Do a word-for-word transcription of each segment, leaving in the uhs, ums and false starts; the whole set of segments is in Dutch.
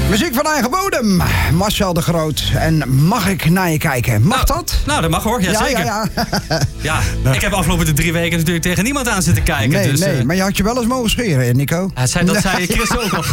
Muziek van eigen bodem. Marcel de Groot. En mag ik naar je kijken? Mag nou, dat? Nou, dat mag hoor. Jazeker. Ja, ja, ja. ja, ik heb afgelopen de drie weken natuurlijk tegen niemand aan zitten kijken. Nee, dus, nee. uh... Maar je had je wel eens mogen scheren, Nico. Ja, zei, dat zei Chris ook al.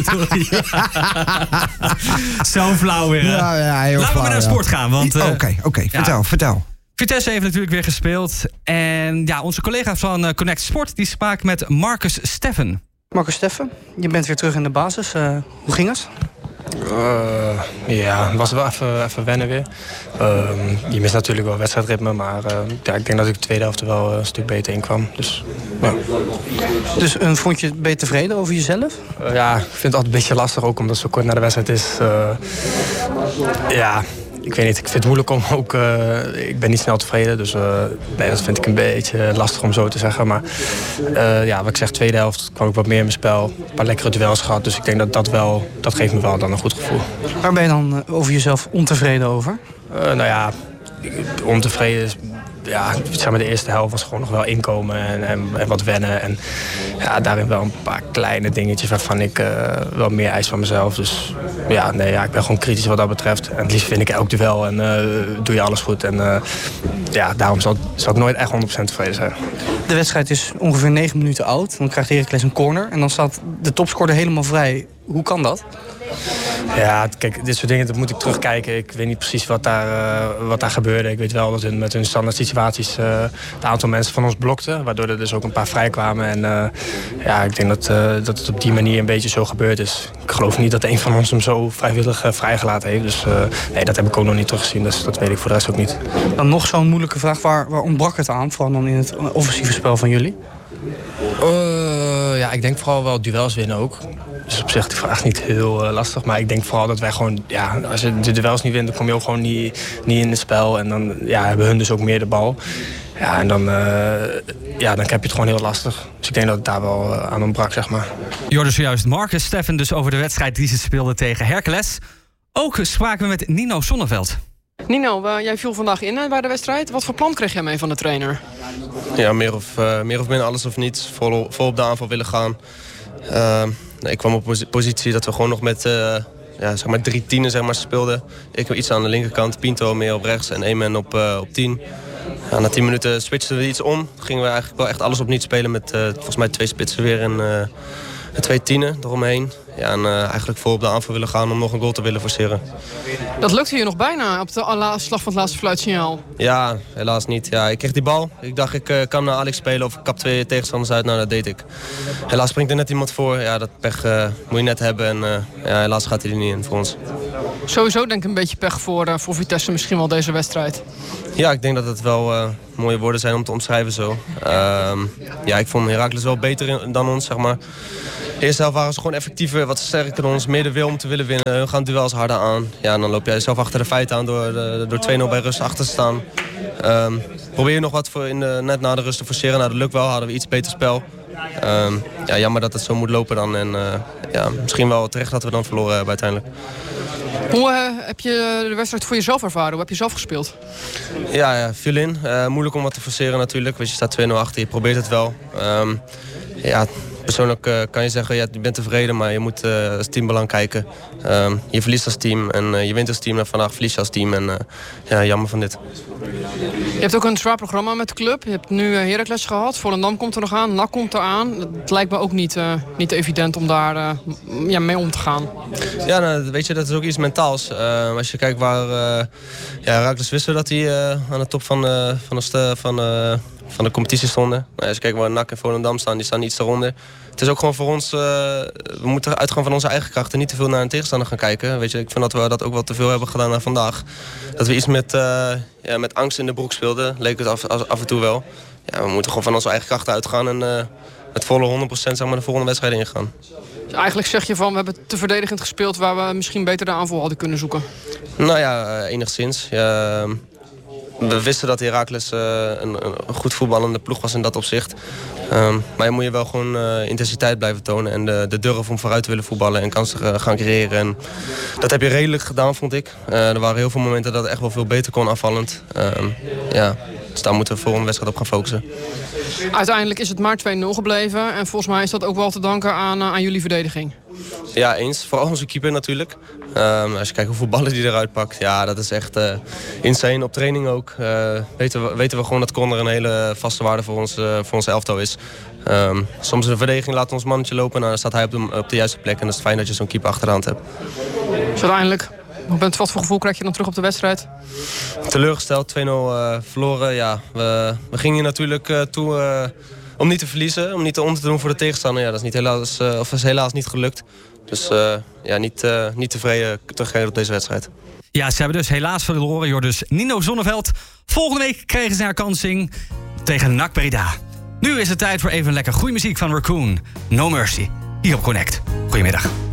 Zo flauw weer. Ja, ja, heel Laten flauw, we naar de ja. sport gaan. Oké, Oké, okay, okay. ja. vertel, vertel. Vitesse heeft natuurlijk weer gespeeld. En ja, onze collega's van uh, Connect Sport die spraken met Marcus Steffen. Marcus Steffen, je bent weer terug in de basis. Uh, hoe ging het? Uh, ja, het was wel even, even wennen weer. Uh, je mist natuurlijk wel wedstrijdritme, maar uh, ja, ik denk dat ik de tweede helft er wel een stuk beter in kwam. Dus, ja. dus uh, vond je, ben je tevreden over jezelf? Uh, ja, ik vind het altijd een beetje lastig, ook omdat het zo kort na de wedstrijd is. Uh, ja... Ik weet niet, ik vind het moeilijk om ook... Uh, ik ben niet snel tevreden, dus uh, nee, dat vind ik een beetje lastig om zo te zeggen. Maar uh, ja, wat ik zeg, tweede helft kwam ik wat meer in mijn spel. Een paar lekkere duels gehad, dus ik denk dat dat wel... Dat geeft me wel dan een goed gevoel. Waar ben je dan over jezelf ontevreden over? Uh, nou ja, ontevreden is... Ja, zeg maar de eerste helft was gewoon nog wel inkomen en, en, en wat wennen. En ja, daarin wel een paar kleine dingetjes waarvan ik uh, wel meer eis van mezelf. Dus ja, nee, ja, ik ben gewoon kritisch wat dat betreft. En het liefst vind ik elk duel en uh, doe je alles goed. En uh, ja, daarom zal, zal ik nooit echt honderd procent tevreden zijn. De wedstrijd is ongeveer negen minuten oud. Dan krijgt Heracles een corner en dan staat de topscorer helemaal vrij. Hoe kan dat? Ja, kijk, dit soort dingen dat moet ik terugkijken. Ik weet niet precies wat daar, uh, wat daar gebeurde. Ik weet wel dat hun, met hun standaard situaties uh, een aantal mensen van ons blokten. Waardoor er dus ook een paar vrij kwamen. En uh, ja, ik denk dat, uh, dat het op die manier een beetje zo gebeurd is. Ik geloof niet dat een van ons hem zo vrijwillig uh, vrijgelaten heeft. Dus uh, nee, dat heb ik ook nog niet teruggezien. Dus dat weet ik voor de rest ook niet. Dan nog zo'n moeilijke vraag. Waar, waar ontbrak het aan? Vooral dan in het offensieve spel van jullie? Uh, ja, ik denk vooral wel duels winnen ook. Dus op zich die vraag niet heel uh, lastig. Maar ik denk vooral dat wij gewoon... Ja, als je de duels niet wint, dan kom je ook gewoon niet, niet in het spel. En dan ja, hebben hun dus ook meer de bal. Ja, en dan, uh, ja, dan heb je het gewoon heel lastig. Dus ik denk dat het daar wel uh, aan ontbrak, zeg maar. Je hoorde zojuist Marcus Steffen dus over de wedstrijd die ze speelden tegen Heracles. Ook spraken we met Nino Sonneveld. Nino, uh, jij viel vandaag in uh, bij de wedstrijd. Wat voor plan kreeg jij mee van de trainer? Ja, meer of, uh, meer of minder alles of niets. Vol, vol op de aanval willen gaan. Uh, ik kwam op positie dat we gewoon nog met uh, ja, zeg maar drie tienen zeg maar, speelden. Ik iets aan de linkerkant, Pinto meer op rechts en één man op, uh, op tien. Ja, na tien minuten switchten we iets om. Gingen we eigenlijk wel echt alles op niet spelen met uh, volgens mij twee spitsen weer en, uh, en twee tienen eromheen. Ja, en uh, eigenlijk vol op de aanval willen gaan om nog een goal te willen forceren. Dat lukte je nog bijna op de slag van het laatste fluitsignaal. Ja, helaas niet. Ja, ik kreeg die bal. Ik dacht ik uh, kan naar Alex spelen of ik kap twee tegenstanders uit. Nou, dat deed ik. Helaas springt er net iemand voor. Ja, dat pech uh, moet je net hebben. En uh, ja, helaas gaat hij er niet in voor ons. Sowieso denk ik een beetje pech voor, uh, voor Vitesse misschien wel deze wedstrijd. Ja, ik denk dat het wel uh, mooie woorden zijn om te omschrijven zo. Uh, ja, ik vond Heracles wel beter in, dan ons, zeg maar. De eerste helft waren ze gewoon effectiever, wat sterker dan ons. Meer de wil om te willen winnen. Hun gaan duels harder aan. Ja, en dan loop jij zelf achter de feiten aan door, door twee nul bij rust achter te staan. Um, probeer je nog wat voor in de, net na de rust te forceren. Nou, dat lukt wel. Hadden we iets beter spel. Um, ja, jammer dat het zo moet lopen dan. En uh, ja, misschien wel terecht dat we dan verloren hebben uiteindelijk. Hoe uh, heb je de wedstrijd voor jezelf ervaren? Hoe heb je zelf gespeeld? Ja, ja viel in. Uh, moeilijk om wat te forceren natuurlijk. Want je staat twee nul achter, je probeert het wel. Um, ja... Persoonlijk uh, kan je zeggen, ja, je bent tevreden, maar je moet uh, als teambelang kijken. Uh, je verliest als team en uh, je wint als team en vandaag verlies je als team. En uh, ja, jammer van dit. Je hebt ook een zwaar programma met de club. Je hebt nu uh, Heracles gehad, Volendam komt er nog aan, N A C komt er aan. Het lijkt me ook niet, uh, niet evident om daar uh, ja, mee om te gaan. Ja, nou, weet je, dat is ook iets mentaals. Uh, als je kijkt waar uh, ja, Heracles wisten dat hij uh, aan de top van, uh, van de... St- van uh, van de competitie stonden. Nou, als je kijkt waar N A C en Volendam staan, die staan iets daaronder. Het is ook gewoon voor ons, uh, we moeten uitgaan van onze eigen krachten. Niet te veel naar een tegenstander gaan kijken. Weet je, ik vind dat we dat ook wel te veel hebben gedaan naar vandaag. Dat we iets met, uh, ja, met angst in de broek speelden, leek het af, af, af en toe wel. Ja, we moeten gewoon van onze eigen krachten uitgaan en uh, met volle honderd procent zeg maar, de volgende wedstrijd ingaan. Dus eigenlijk zeg je van, we hebben te verdedigend gespeeld waar we misschien beter de aanval hadden kunnen zoeken. Nou ja, uh, enigszins. Ja, uh, we wisten dat Heracles uh, een, een goed voetballende ploeg was in dat opzicht. Um, maar je moet je wel gewoon uh, intensiteit blijven tonen. En de, de durf om vooruit te willen voetballen en kansen uh, gaan creëren. En dat heb je redelijk gedaan, vond ik. Uh, er waren heel veel momenten dat het echt wel veel beter kon afvallend. Um, ja. Dus daar moeten we volgende wedstrijd op gaan focussen. Uiteindelijk is het maar twee nul gebleven. En volgens mij is dat ook wel te danken aan, aan jullie verdediging. Ja, eens. Vooral onze keeper natuurlijk. Um, als je kijkt hoeveel ballen die eruit pakt. Ja, dat is echt uh, insane. Op training ook. Uh, weten, we, weten we gewoon dat corner een hele vaste waarde voor ons, uh, voor ons elftal is. Um, soms in de verdediging laat ons mannetje lopen. En dan staat hij op de, op de juiste plek. En dat is fijn dat je zo'n keeper achteraan hebt. Dus uiteindelijk, wat voor gevoel krijg je dan terug op de wedstrijd? Teleurgesteld, twee nul uh, verloren. Ja, we, we gingen hier natuurlijk uh, toe uh, om niet te verliezen. Om niet te onder te doen voor de tegenstander. Ja, dat is, niet helaas, uh, of is helaas niet gelukt. Dus uh, ja, niet, uh, niet tevreden terugkijken op deze wedstrijd. Ja, ze hebben dus helaas verloren. Je hoort dus Nino Zonneveld. Volgende week krijgen ze een herkansing tegen N A C Breda. Nu is het tijd voor even lekker goede muziek van Raccoon. No Mercy. Hier op Connect. Goedemiddag.